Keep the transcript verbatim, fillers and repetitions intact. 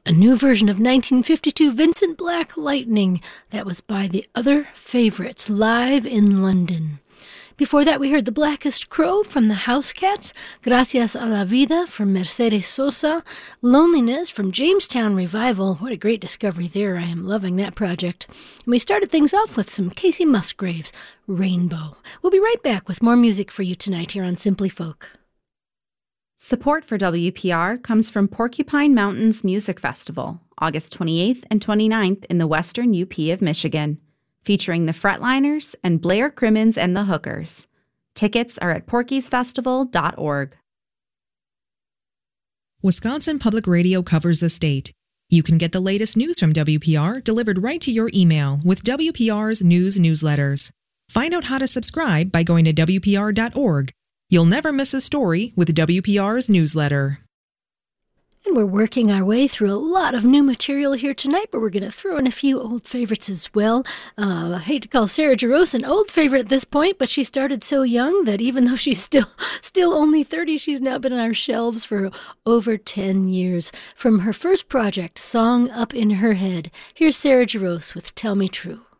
A new version of nineteen fifty-two Vincent Black Lightning. That was by the Other Favorites, live in London. Before that, we heard The Blackest Crow from the Housecats, Gracias a la Vida from Mercedes Sosa, Loneliness from Jamestown Revival. What a great discovery there. I am loving that project. And we started things off with some Casey Musgraves, Rainbow. We'll be right back with more music for you tonight here on Simply Folk. Support for W P R comes from Porcupine Mountains Music Festival, August twenty-eighth and twenty-ninth in the western U P of Michigan, featuring the Fretliners and Blair Crimmins and the Hookers. Tickets are at porkies festival dot org. Wisconsin Public Radio covers the state. You can get the latest news from W P R delivered right to your email with W P R's news newsletters. Find out how to subscribe by going to W P R dot org. You'll never miss a story with W P R's newsletter. And we're working our way through a lot of new material here tonight, but we're going to throw in a few old favorites as well. Uh, I hate to call Sarah Jarosz an old favorite at this point, but she started so young that even though she's still still only thirty, she's now been on our shelves for over ten years. From her first project, Song Up in Her Head, here's Sarah Jarosz with Tell Me True.